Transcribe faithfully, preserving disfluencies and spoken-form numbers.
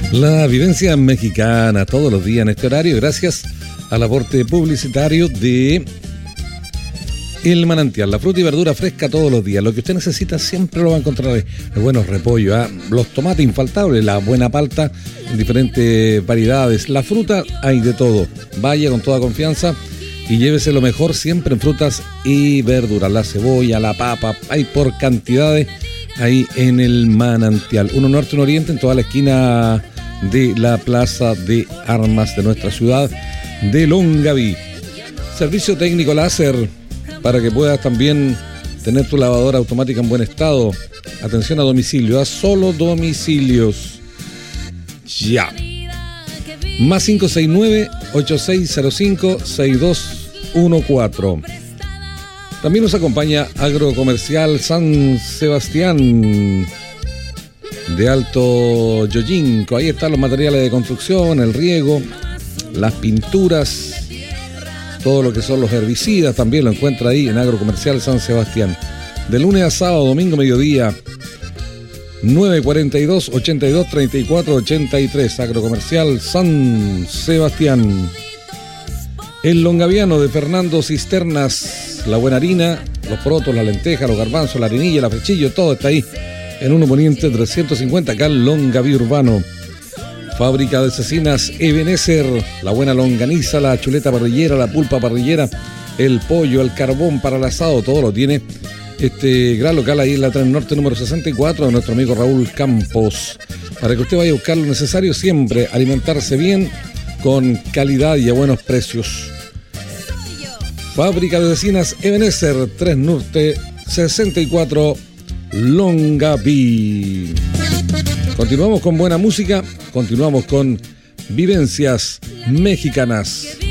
La vivencia mexicana todos los días en este horario, gracias al aporte publicitario de El Manantial, la fruta y verdura fresca todos los días. Lo que usted necesita siempre lo va a encontrar. Hay buenos repollos, ¿eh? Los tomates infaltables, la buena palta en diferentes variedades. La fruta hay de todo. Vaya con toda confianza y llévese lo mejor siempre en frutas y verduras. La cebolla, la papa, hay por cantidades ahí en El Manantial. Uno norte, uno oriente, en toda la esquina de la Plaza de Armas de nuestra ciudad de Longaví. Servicio técnico láser para que puedas también tener tu lavadora automática en buen estado. Atención a domicilio, a solo domicilios. Ya. Más cinco seis nueve, ocho seis cero cinco, seis dos uno cuatro. También nos acompaña Agrocomercial San Sebastián de Alto Yoyinco. Ahí están los materiales de construcción, el riego, las pinturas, todo lo que son los herbicidas, también lo encuentra ahí en Agrocomercial San Sebastián. De lunes a sábado, domingo, mediodía, nueve cuarenta y dos, ochenta y dos, treinta y cuatro, ochenta y tres. Agrocomercial San Sebastián. El longaviano de Fernando Cisternas, la buena harina, los porotos, la lenteja, los garbanzos, la harinilla, la frechillo, todo está ahí en uno Poniente trescientos cincuenta, acá en Longaví Urbano. Fábrica de cecinas Ebenezer, la buena longaniza, la chuleta parrillera, la pulpa parrillera, el pollo, el carbón para el asado, todo lo tiene este gran local ahí en la Tren Norte número sesenta y cuatro de nuestro amigo Raúl Campos. Para que usted vaya a buscar lo necesario, siempre alimentarse bien, con calidad y a buenos precios. Fábrica de cecinas Ebenezer, Tren Norte sesenta y cuatro, Longaví. Continuamos con buena música, continuamos con vivencias mexicanas.